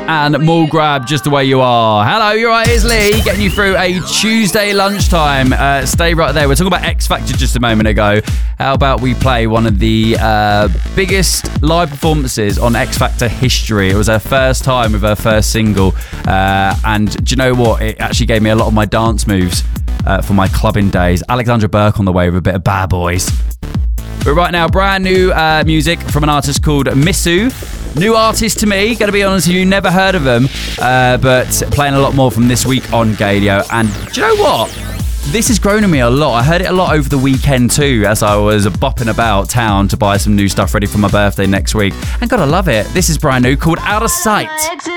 and Mall Grab, Just the Way You Are. Hello, you're right, it's Lee, getting you through a Tuesday lunchtime. Stay right there. We're talking about X Factor just a moment ago. How about we play one of the biggest live performances on X Factor history? It was her first time with her first single. And do you know what? It actually gave me a lot of my dance moves for my clubbing days. Alexandra Burke on the way with a bit of Bad Boys. But right now, brand new music from an artist called Missu. New artist to me, going to be honest with you, never heard of them, but playing a lot more from this week on Gadio. And do you know what? This has grown on me a lot. I heard it a lot over the weekend too, as I was bopping about town to buy some new stuff ready for my birthday next week. And gotta love it. This is brand new, called Out of Sight.